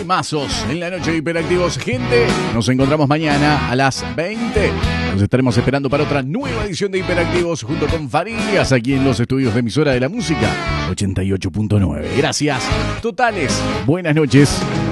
temazos en la noche de Hiperactivos. Gente, nos encontramos mañana a las 20. Nos estaremos esperando para otra nueva edición de Hiperactivos junto con Farías aquí en los estudios de Emisora de la Música 88.9. Gracias totales. Buenas noches.